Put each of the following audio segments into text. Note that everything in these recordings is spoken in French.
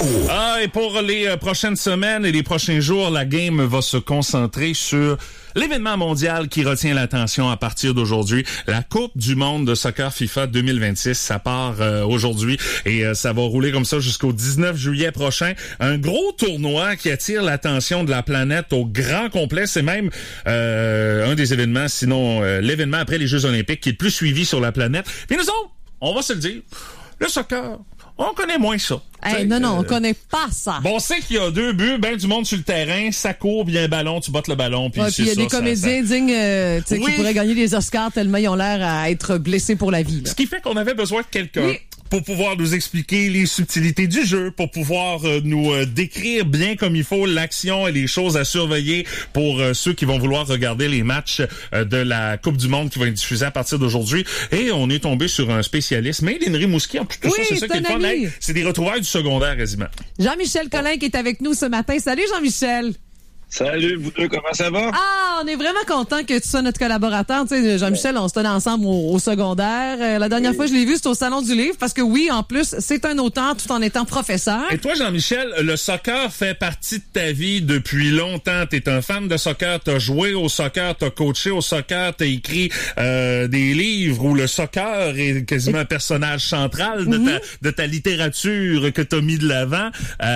Et pour les prochaines semaines et les prochains jours, la game va se concentrer sur l'événement mondial qui retient l'attention à partir d'aujourd'hui, la Coupe du monde de soccer FIFA 2026. Ça part aujourd'hui et ça va rouler comme ça jusqu'au 19 juillet prochain. Un gros tournoi qui attire l'attention de la planète au grand complet. C'est même un des événements, sinon l'événement après les Jeux olympiques qui est le plus suivi sur la planète. Puis nous autres, on va se le dire, le soccer, on connaît moins ça. Non, on connaît pas ça. Bon, on sait qu'il y a deux buts, du monde sur le terrain, ça court, bien un ballon, tu bottes le ballon, puis il y a des comédiens dignes qui pourraient gagner des Oscars tellement ils ont l'air à être blessés pour la vie. Là. Ce qui fait qu'on avait besoin de quelqu'un pour pouvoir nous expliquer les subtilités du jeu, pour pouvoir nous décrire bien comme il faut l'action et les choses à surveiller pour ceux qui vont vouloir regarder les matchs de la Coupe du monde qui va être diffusée à partir d'aujourd'hui. Et on est tombé sur un spécialiste, Made in Rimouski, en plus de ça, c'est ça qui est le fun. Hey, c'est des retrouvailles du secondaire quasiment. Jean-Michel Collin qui est avec nous ce matin. Salut Jean-Michel. Salut, vous deux, comment ça va? On est vraiment content que tu sois notre collaborateur. Tu sais, Jean-Michel, on se tenait ensemble au secondaire. La dernière fois, je l'ai vu, c'était au Salon du Livre, parce que oui, en plus, c'est un auteur tout en étant professeur. Et toi, Jean-Michel, le soccer fait partie de ta vie depuis longtemps. T'es un fan de soccer, t'as joué au soccer, t'as coaché au soccer, t'as écrit des livres où le soccer est quasiment un personnage central de ta littérature que t'as mis de l'avant.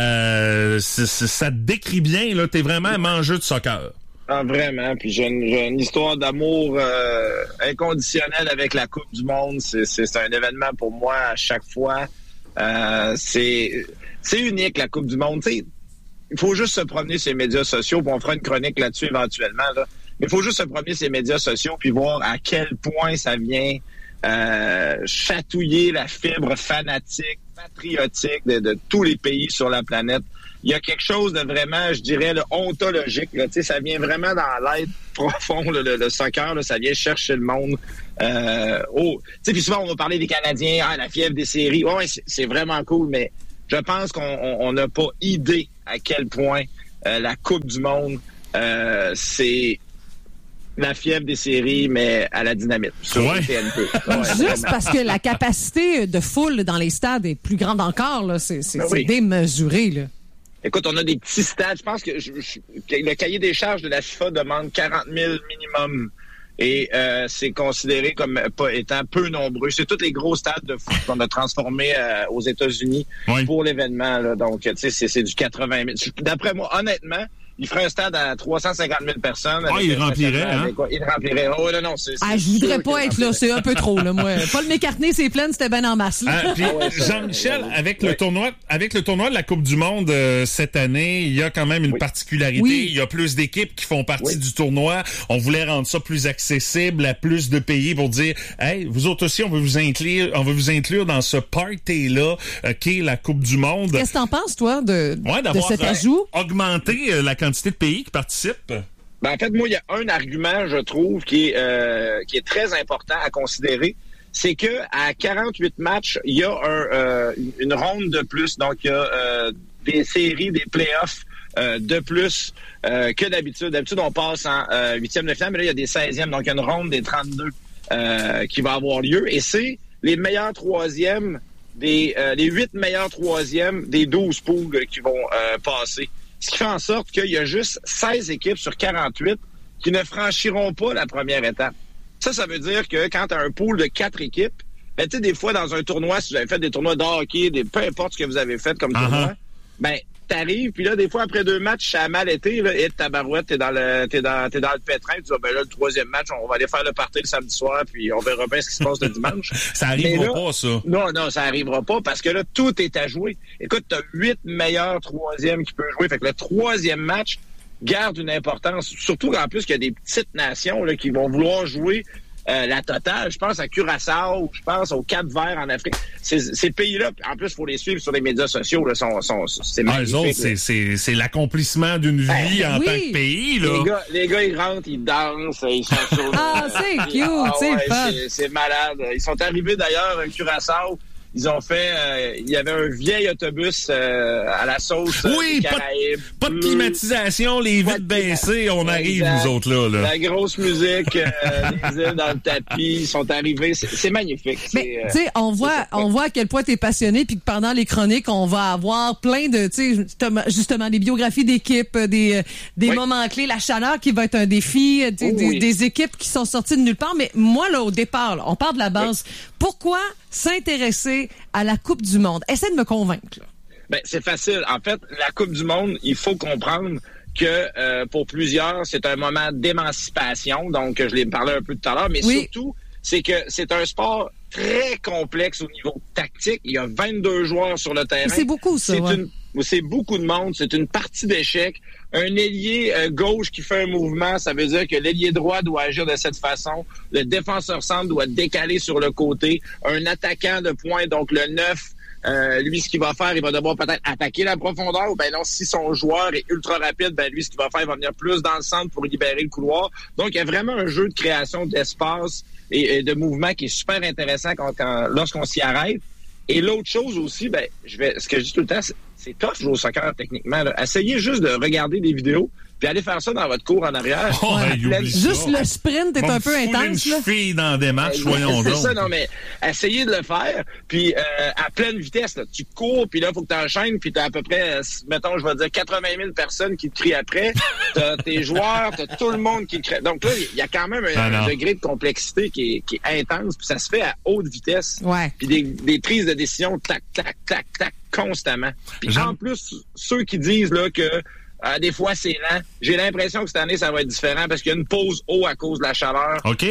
Ça te décrit bien, là. T'es vraiment un mangeur de soccer. Ah, vraiment. Puis j'ai une histoire d'amour inconditionnel avec la Coupe du monde. C'est un événement pour moi à chaque fois. C'est unique, la Coupe du monde. Tu sais, il faut juste se promener sur les médias sociaux, puis on fera une chronique là-dessus éventuellement. Là. Mais il faut juste se promener sur les médias sociaux puis voir à quel point ça vient chatouiller la fibre fanatique, patriotique de tous les pays sur la planète. Il y a quelque chose de vraiment, je dirais, ontologique. Là. Ça vient vraiment dans l'être profond, le soccer. Là, ça vient chercher le monde. Puis souvent, on va parler des Canadiens, la fièvre des séries. Ouais, c'est vraiment cool, mais je pense qu'on n'a pas idée à quel point la Coupe du monde, c'est la fièvre des séries, mais à la dynamite. Sur TNT. Juste parce que la capacité de foule dans les stades est plus grande encore. Là. C'est démesuré, là. Écoute, on a des petits stades. Je pense que le cahier des charges de la FIFA demande 40 000 minimum. Et c'est considéré comme pas étant peu nombreux. C'est tous les gros stades de foot qu'on a transformés aux États-Unis pour l'événement. Là. Donc, tu sais, c'est du 80 000. D'après moi, honnêtement, il ferait un stade à 350 000 personnes. Il remplirait, hein? Il remplirait. Oh, non, je voudrais pas être là. C'est un peu trop, là, moi. Paul McCartney, c'est plein, c'était ben en masse, là. Puis, Jean-Michel, avec le tournoi de la Coupe du monde cette année, il y a quand même une particularité. Il y a plus d'équipes qui font partie du tournoi. On voulait rendre ça plus accessible à plus de pays pour dire, hey, vous autres aussi, on veut vous inclure dans ce party-là, qui est la Coupe du monde. Qu'est-ce que t'en penses, toi, de cet ajout? Augmenter la quantité de pays qui participent? En fait, moi, il y a un argument, je trouve, qui est très important à considérer. C'est que à 48 matchs, il y a une ronde de plus. Donc, il y a des séries, des playoffs de plus que d'habitude. D'habitude, on passe en huitième de finale, mais là, il y a des 16e. Donc, il y a une ronde des 32 qui va avoir lieu. Et c'est les meilleurs troisièmes, les 8 meilleurs troisièmes des 12 poules qui vont passer. Ce qui fait en sorte qu'il y a juste 16 équipes sur 48 qui ne franchiront pas la première étape. Ça veut dire que quand tu as un pool de 4 équipes, tu sais, des fois, dans un tournoi, si vous avez fait des tournois de hockey, peu importe ce que vous avez fait comme tournoi, t'arrives, puis là, des fois, après 2 matchs, ça a mal été, là, et ta barouette, t'es dans le pétrin, tu dis, là, le troisième match, on va aller faire le party le samedi soir, puis on verra bien ce qui se passe le dimanche. Ça arrivera pas, ça. Non, ça arrivera pas, parce que là, tout est à jouer. Écoute, t'as 8 meilleurs troisièmes qui peuvent jouer, fait que le troisième match garde une importance, surtout qu'en plus, qu'il y a des petites nations, là, qui vont vouloir jouer la totale. Je pense à Curaçao, je pense au Cap-Vert en Afrique. Ces pays-là, en plus, il faut les suivre sur les médias sociaux. Là, c'est magnifique. Eux autres, c'est l'accomplissement d'une vie en tant que pays. Là. Les gars, ils rentrent, ils dansent, ils sont sur c'est cute, c'est fun. C'est malade. Ils sont arrivés d'ailleurs à Curaçao. Ils ont fait, il y avait un vieil autobus à la sauce oui, Caraïbes. Pas de climatisation, les vitres baissées, on arrive, nous autres, là. La grosse musique, les îles dans le tapis, ils sont arrivés. C'est magnifique. Mais, tu sais, on voit à quel point t'es passionné, puis que pendant les chroniques, on va avoir plein de, tu sais, justement, des biographies d'équipes, des moments clés, la chaleur qui va être un défi, des équipes qui sont sorties de nulle part. Mais moi, là, au départ, là, on part de la base. Pourquoi s'intéresser à la Coupe du Monde? Essaie de me convaincre, là. Ben, c'est facile. En fait, la Coupe du Monde, il faut comprendre que pour plusieurs, c'est un moment d'émancipation. Donc, je l'ai parlé un peu tout à l'heure, mais surtout, c'est que c'est un sport très complexe au niveau tactique. Il y a 22 joueurs sur le terrain. C'est beaucoup, ça. C'est beaucoup de monde. C'est une partie d'échecs. Un ailier gauche qui fait un mouvement, ça veut dire que l'ailier droit doit agir de cette façon. Le défenseur centre doit décaler sur le côté. Un attaquant de pointe, donc le 9, lui, ce qu'il va faire, il va devoir peut-être attaquer la profondeur. Ou ben non, si son joueur est ultra rapide, ben lui, ce qu'il va faire, il va venir plus dans le centre pour libérer le couloir. Donc, il y a vraiment un jeu de création d'espace et de mouvement qui est super intéressant lorsqu'on s'y arrête. Et l'autre chose aussi, ce que je dis tout le temps, c'est tough jouer au soccer techniquement. Là. Essayez juste de regarder des vidéos, puis allez faire ça dans votre cour en arrière. Juste le sprint est un peu intense. Une fille dans des matchs, voyons donc. C'est ça, non, mais essayez de le faire, puis à pleine vitesse. Là, tu cours, puis là, il faut que tu enchaînes, puis tu as à peu près, mettons, je vais dire 80 000 personnes qui te crient après. T'as tes joueurs, t'as tout le monde qui te crie. Donc là, il y a quand même un degré de complexité qui est intense, puis ça se fait à haute vitesse. Ouais. Puis des prises de décision, tac, tac, tac, tac, constamment. Puis en plus, ceux qui disent là que des fois, c'est lent. J'ai l'impression que cette année, ça va être différent parce qu'il y a une pause haut à cause de la chaleur. OK.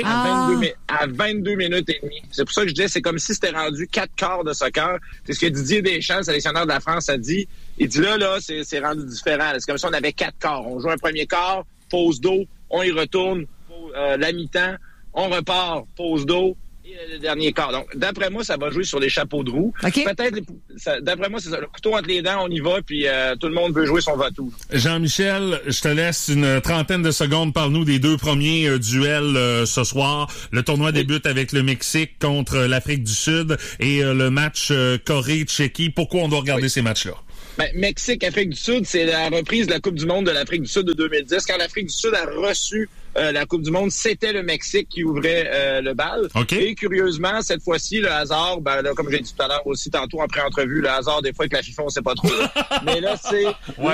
À 22 minutes et demie. C'est pour ça que je disais, c'est comme si c'était rendu 4 quarts de soccer. C'est ce que Didier Deschamps, le sélectionneur de la France, a dit. Il dit là, c'est rendu différent. C'est comme si on avait 4 quarts. On joue un premier quart, pause d'eau, on y retourne, la mi-temps, on repart, pause d'eau. Et le dernier quart. Donc, d'après moi, ça va jouer sur les chapeaux de roue. Okay. Peut-être, d'après moi, c'est ça. Le couteau entre les dents, on y va, puis tout le monde veut jouer son va-tout. Jean-Michel, je te laisse une trentaine de secondes. Parle-nous des deux premiers duels ce soir. Le tournoi débute avec le Mexique contre l'Afrique du Sud et le match Corée-Tchéquie. Pourquoi on doit regarder ces matchs-là? Mexique, Afrique du Sud, c'est la reprise de la Coupe du Monde de l'Afrique du Sud de 2010. Quand l'Afrique du Sud a reçu la Coupe du Monde, c'était le Mexique qui ouvrait le bal. Okay. Et curieusement, cette fois-ci, le hasard, comme j'ai dit tout à l'heure aussi tantôt en pré-entrevue, le hasard des fois avec la FIFA, on sait pas trop. Mais là, c'est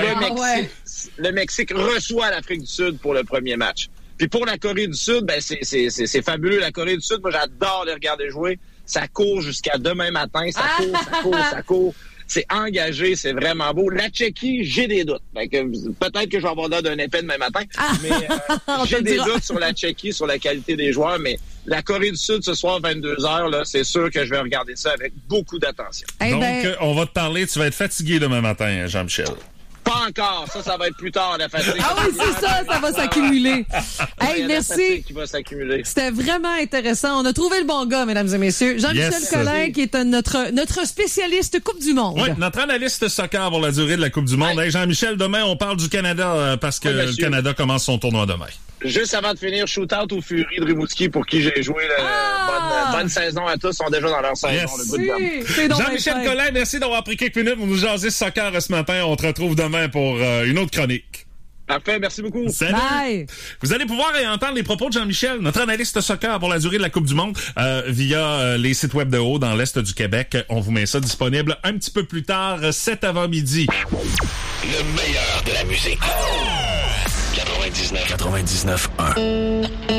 le Mexique reçoit l'Afrique du Sud pour le premier match. Puis pour la Corée du Sud, c'est fabuleux. La Corée du Sud, moi, j'adore les regarder jouer. Ça court jusqu'à demain matin. Ça court. C'est engagé, c'est vraiment beau. La Tchéquie, j'ai des doutes. Peut-être que je vais avoir l'air d'un épais demain matin, mais j'ai des doutes sur la Tchéquie, sur la qualité des joueurs. Mais la Corée du Sud, ce soir, 22h, là, c'est sûr que je vais regarder ça avec beaucoup d'attention. Donc, on va te parler. Tu vas être fatigué demain matin, Jean-Michel. Pas encore. Ça va être plus tard, la fatigue. Ah oui, c'est ça va s'accumuler. Hey, merci. Qui va s'accumuler. C'était vraiment intéressant. On a trouvé le bon gars, mesdames et messieurs. Jean-Michel Collin, qui est notre spécialiste Coupe du Monde. Oui, notre analyste soccer pour la durée de la Coupe du Monde. Hey, Jean-Michel, demain, on parle du Canada parce que le Canada commence son tournoi demain. Juste avant de finir, shootout aux Furies de Rimouski pour qui j'ai joué. Bonne saison à tous. Ils sont déjà dans leur saison. Jean-Michel Collin, merci d'avoir pris quelques minutes pour nous jaser soccer ce matin. On te retrouve demain pour une autre chronique. Parfait, merci beaucoup. Salut. Bye. Vous allez pouvoir entendre les propos de Jean-Michel, notre analyste soccer pour la durée de la Coupe du Monde, via les sites web de haut dans l'Est du Québec. On vous met ça disponible un petit peu plus tard, cet avant-midi. Le meilleur de la musique. 99.1.